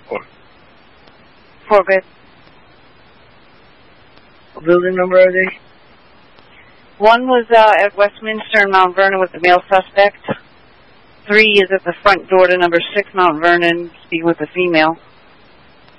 4 good. What building number are they? One was at Westminster and Mount Vernon with the male suspect. 3 is at the front door to number 6 Mount Vernon, speaking with the female.